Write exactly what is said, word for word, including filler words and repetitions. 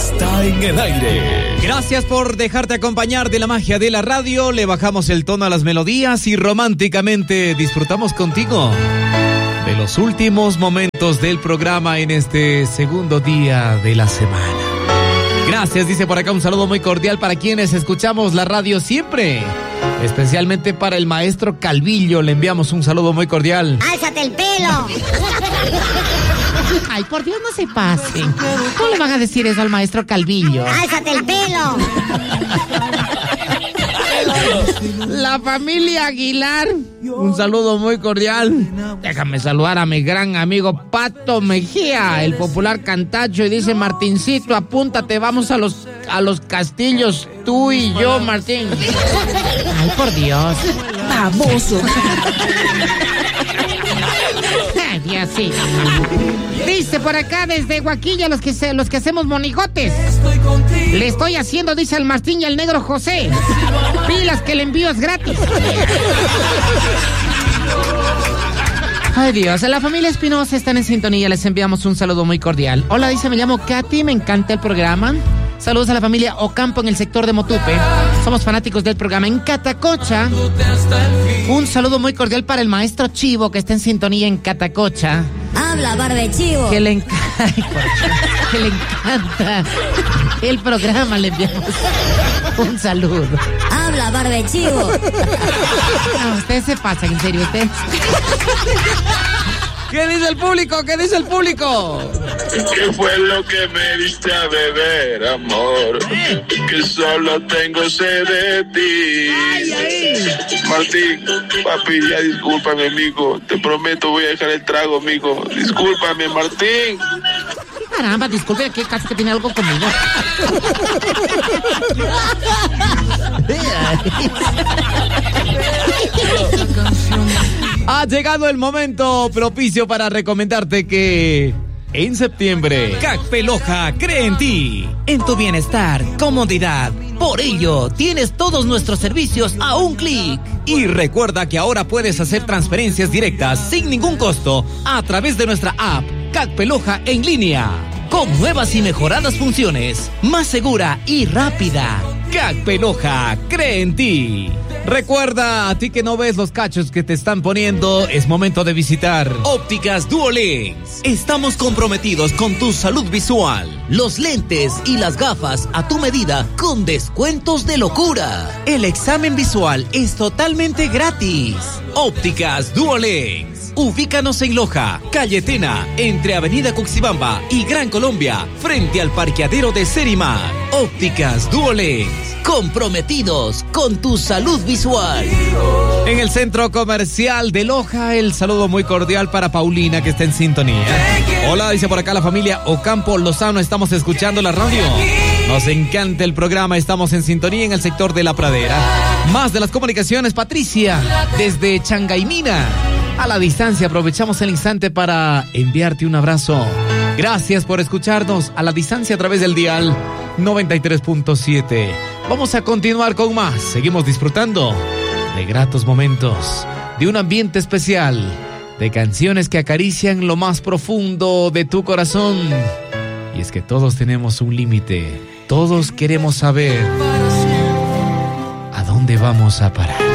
está en el aire. Gracias por dejarte acompañar de la magia de la radio. Le bajamos el tono a las melodías y románticamente disfrutamos contigo de los últimos momentos del programa en este segundo día de la semana. Gracias, dice por acá, un saludo muy cordial para quienes escuchamos la radio siempre. Especialmente para el maestro Calvillo, le enviamos un saludo muy cordial. ¡Álzate el pelo! Ay, por Dios, no se pasen. ¿Cómo le van a decir eso al maestro Calvillo? ¡Álzate el pelo! La familia Aguilar, un saludo muy cordial. Déjame saludar a mi gran amigo Pato Mejía, el popular cantacho, y dice: Martincito, apúntate, vamos a los a los castillos, tú y yo, Martín. Ay, por Dios. ¡Baboso! Ay, Diosito. Dice por acá desde Guaquilla, los que se, los que hacemos monigotes. Le estoy haciendo, dice el Martín y el negro José. Pilas que el envío es gratis. Ay, Dios, la familia Espinosa están en sintonía, les enviamos un saludo muy cordial. Hola, dice, me llamo Katy, me encanta el programa. Saludos a la familia Ocampo en el sector de Motupe. Somos fanáticos del programa. En Catacocha, un saludo muy cordial para el maestro Chivo, que está en sintonía en Catacocha. ¡Habla, barbechivo! Que le, enc- que le encanta el programa, le enviamos un saludo. ¡Habla, barbechivo! No, ustedes se pasan, en serio, ustedes. ¿Qué dice el público? ¿Qué dice el público? ¿Qué fue lo que me diste a beber, amor? Que solo tengo sed de ti. Ay, ay. Martín, papi, ya discúlpame, amigo. Te prometo voy a dejar el trago, amigo. Discúlpame, Martín. Caramba, disculpe, que casi que tiene algo conmigo. Ha llegado el momento propicio para recomendarte que en septiembre Cacpe Loja cree en ti, en tu bienestar, comodidad. Por ello, tienes todos nuestros servicios a un clic. Y recuerda que ahora puedes hacer transferencias directas sin ningún costo a través de nuestra app Cacpe Loja en línea, con nuevas y mejoradas funciones, más segura y rápida. Cacpe Loja cree en ti. Recuerda, a ti que no ves los cachos que te están poniendo, es momento de visitar Ópticas Duolens. Estamos comprometidos con tu salud visual. Los lentes y las gafas a tu medida con descuentos de locura. El examen visual es totalmente gratis. Ópticas Duolens. Ubícanos en Loja, calle Tena, entre Avenida Cuxibamba y Gran Colombia, frente al parqueadero de Serimar. Ópticas Duolens. Comprometidos con tu salud visual. en el centro comercial de Loja. El saludo muy cordial para Paulina, que está en sintonía. Hola, dice por acá la familia Ocampo Lozano, estamos escuchando la radio. Nos encanta el programa, estamos en sintonía en el sector de La Pradera. Más de las comunicaciones, Patricia, desde Changaimina. A la distancia, aprovechamos el instante para enviarte un abrazo. Gracias por escucharnos a la distancia a través del dial noventa y tres punto siete. Vamos a continuar con más. Seguimos disfrutando de gratos momentos, de un ambiente especial, de canciones que acarician lo más profundo de tu corazón. Y es que todos tenemos un límite. Todos queremos saber a dónde vamos a parar.